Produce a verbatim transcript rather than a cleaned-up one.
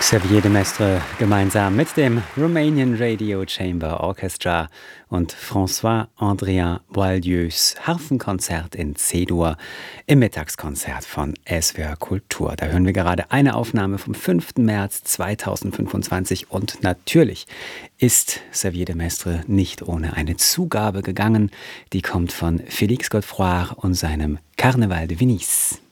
Xavier de Maistre gemeinsam mit dem Romanian Radio Chamber Orchestra und François-Andrien Boieldieu's Harfenkonzert in C-Dur im Mittagskonzert von S W R Kultur. Da hören wir gerade eine Aufnahme vom fünften März zweitausendfünfundzwanzig und natürlich ist Xavier de Maistre nicht ohne eine Zugabe gegangen. Die kommt von Félix Godefroy und seinem Carnaval de Venise.